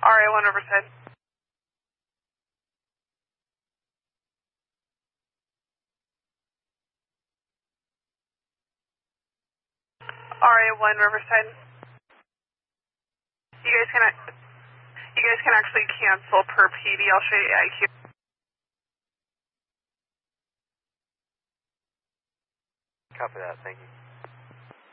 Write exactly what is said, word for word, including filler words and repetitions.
R A one Riverside. R A one Riverside. You guys can you guys can actually cancel per P D. I'll show you I Q. Copy that. Thank you.